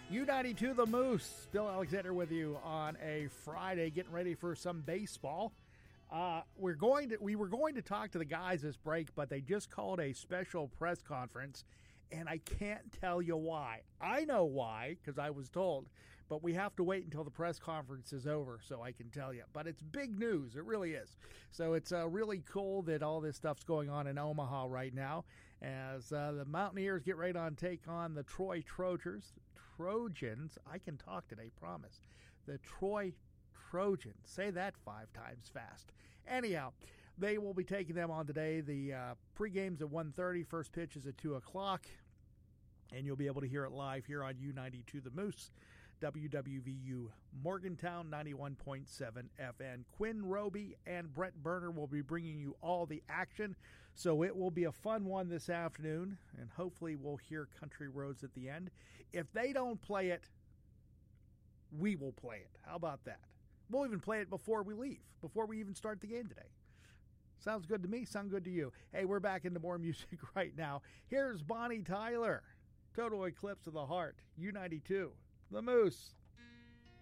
U92 The Moose. Bill Alexander with you on a Friday, getting ready for some baseball. We were going to talk to the guys this break, but they just called a special press conference, and I can't tell you why. I know why, because I was told, but we have to wait until the press conference is over so I can tell you. But it's big news. It really is. So it's really cool that all this stuff's going on in Omaha right now as the Mountaineers get ready to take on the Troy Trojans. I can talk today, promise. The Troy Trojans. Say that 5 times fast. Anyhow, they will be taking them on today. The pregame's at 1:30. First pitch is at 2 o'clock. And you'll be able to hear it live here on U92 The Moose, WWVU Morgantown 91.7 FN. Quinn Roby and Brett Berner will be bringing you all the action. So it will be a fun one this afternoon. And hopefully we'll hear Country Roads at the end. If they don't play it, we will play it. How about that? We'll even play it before we leave, before we even start the game today. Sounds good to me. Sound good to you. Hey, we're back into more music right now. Here's Bonnie Tyler. Total Eclipse of the Heart. U92. The Moose.